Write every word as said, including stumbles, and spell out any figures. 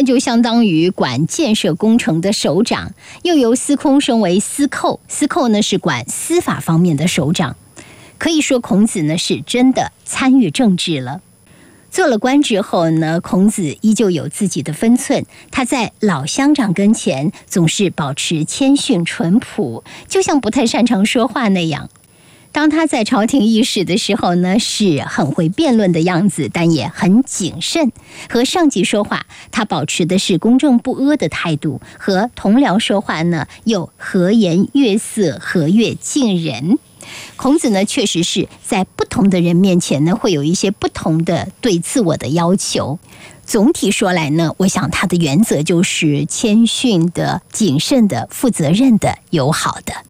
就相当于管建设工程的首长，又由司空升为司寇，司寇呢是管司法方面的首长。可以说孔子呢是真的参与政治了。做了官之后呢，孔子依旧有自己的分寸，他在老乡长跟前总是保持谦逊淳朴，就像不太擅长说话那样。当他在朝廷议事的时候呢，是很会辩论的样子，但也很谨慎。和上级说话，他保持的是公正不阿的态度；和同僚说话呢，又和颜悦色，和悦近人。孔子呢，确实是在不同的人面前呢，会有一些不同的对自我的要求。总体说来呢，我想他的原则就是谦逊的、谨慎的、负责任的、友好的。